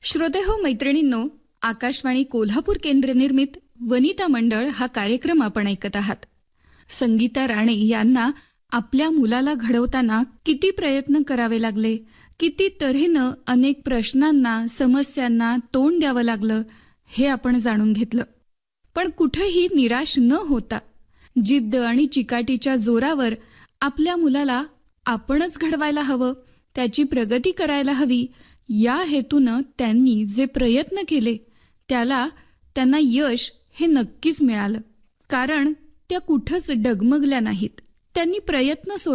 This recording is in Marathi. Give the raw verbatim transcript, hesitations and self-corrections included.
श्रोतेहो मैत्रिणींनो, आकाशवाणी कोल्हापूर केंद्र निर्मित वनिता मंडळ हा कार्यक्रम आपण ऐकत आहात. संगीता राणे यांना आपल्या मुलाला घडवताना किती प्रयत्न करावे लागले, किती तऱ्हेनं अनेक प्रश्नांना समस्यांना तोंड द्यावं लागलं हे आपण जाणून घेतलं. पण कुठेही निराश न होता जिद्द आणि चिकाटीच्या जोरावर आपल्या मुलाला आपणच घडवायला हवं, त्याची प्रगती करायला हवी या हेतूनं त्यांनी जे प्रयत्न केले त्याला त्यांना यश हे नक्कीच मिळालं. कारण त्या कुठंच डगमगल्या नाहीत. त्यांनी प्रयत्न सोड